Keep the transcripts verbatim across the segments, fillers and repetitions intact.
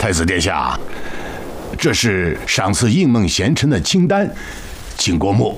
太子殿下，这是赏赐应梦贤臣的清单，请过目。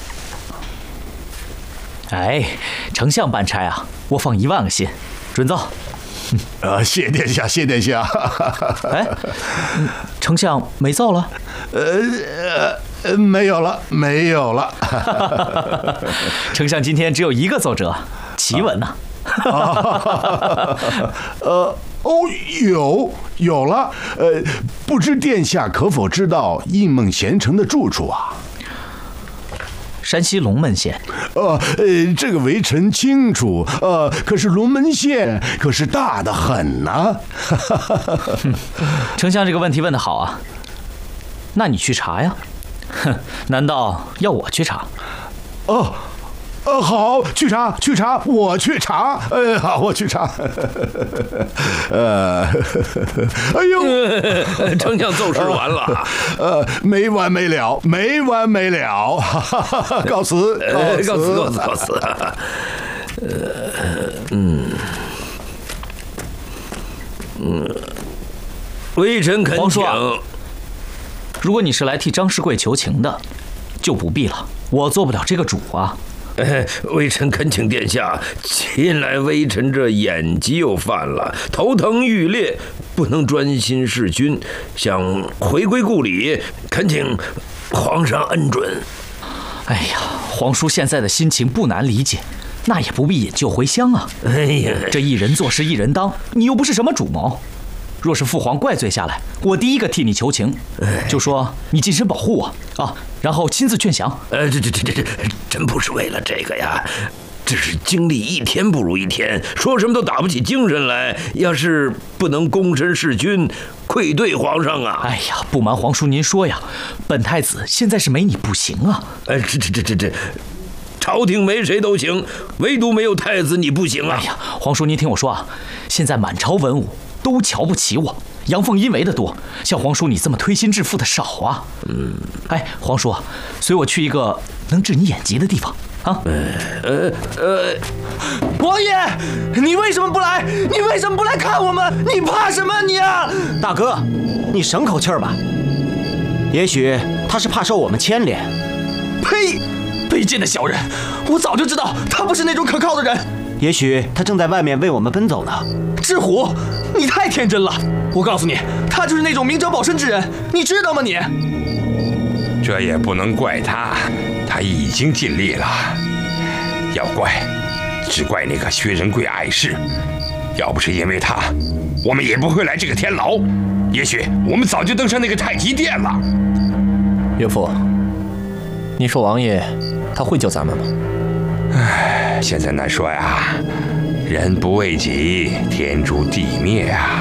哎，丞相办差啊，我放一万个心，准奏。 呃，谢殿下，谢殿下。 哎，丞相没奏了？ 呃呃，没有了，没有了。 丞相今天只有一个奏折，奇文呐、 啊。呃，哦，有有了。呃，不知殿下可否知道应梦贤臣的住处啊？ 山西龙门县。 呃呃，这个微臣清楚。呃，可是龙门县可是大得很呐、啊。 丞相这个问题问得好啊，那你去查呀。哼，难道要我去查？ 哦，呃，好，去查，去查，我去查。呃，好，我去查。呃，哎呦， 丞相奏事完了。 呃，没完没了，没完没了。告辞，告辞， 告辞，告辞，告辞。呃，嗯，嗯，微臣恳请。 如果你是来替张世贵求情的，就不必了，我做不了这个主啊。 哎，微臣恳请殿下，近来微臣这眼疾又犯了，头疼欲裂，不能专心事君，想回归故里，恳请皇上恩准。 哎呀，皇叔现在的心情不难理解，那也不必引咎回乡啊。 哎呀， 这一人做事一人当，你又不是什么主谋。若是父皇怪罪下来，我第一个替你求情，就说你近身保护我啊，然后亲自劝降。 呃，这这这这这，真不是为了这个呀，只是经历一天不如一天，说什么都打不起精神来。要是不能躬身事君，愧对皇上啊！ 哎呀，不瞒皇叔您说呀，本太子现在是没你不行啊。 哎，这这这这这，朝廷没谁都行，唯独没有太子你不行啊！ 哎呀，皇叔您听我说啊，现在满朝文武都瞧不起我，阳奉阴违的多，像皇叔你这么推心置腹的少啊。嗯，哎，皇叔，随我去一个能治你眼疾的地方啊。 呃呃， 王爷，你为什么不来？你为什么不来看我们？你怕什么你啊？ 大哥，你省口气儿吧。也许他是怕受我们牵连。 呸！卑贱的小人，我早就知道他不是那种可靠的人。 也许他正在外面为我们奔走呢。 智虎，你太天真了！我告诉你，他就是那种明哲保身之人，你知道吗你？ 这也不能怪他，他已经尽力了。要怪，只怪那个薛仁贵碍事。要不是因为他，我们也不会来这个天牢。也许我们早就登上那个太极殿了。 岳父，你说王爷他会救咱们吗？ 唉，现在难说呀。人不为己，天诛地灭啊！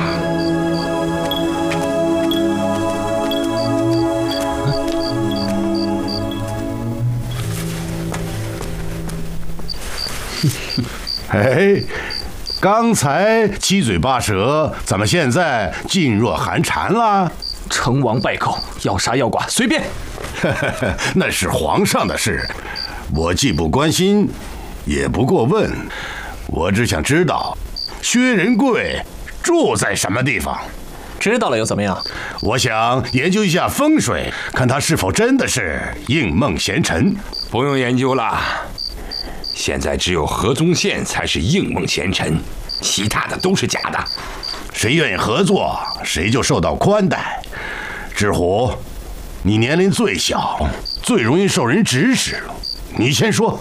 哎，刚才七嘴八舌，怎么现在噤若寒蝉了？ 成王败寇，要杀要剐随便。 那是皇上的事，我既不关心，也不过问。我只想知道，薛仁贵住在什么地方？ 知道了又怎么样？ 我想研究一下风水，看他是否真的是应梦贤臣。 不用研究了，现在只有河宗宪才是应梦贤臣，其他的都是假的。 谁愿意合作，谁就受到宽待。智虎，你年龄最小，最容易受人指使，你先说。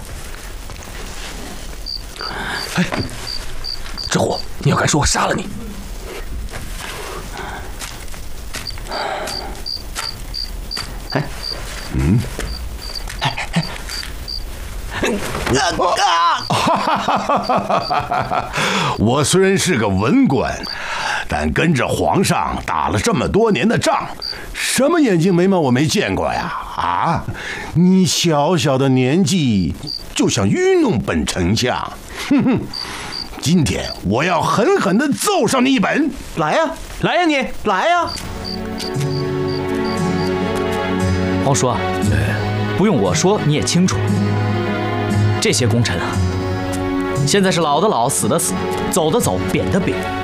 哎，智虎，你要敢说，我杀了你！ 哎， 嗯， 哎哎， 啊！我虽然是个文官，但跟着皇上打了这么多年的仗，什么眼睛眉毛我没见过呀！啊，你小小的年纪就想愚弄本丞相，哼哼！今天我要狠狠地揍上你一本！ 来呀，来呀，你来呀！ 皇叔啊，不用我说你也清楚，这些功臣啊，现在是老的老，死的死，走的走，贬的贬。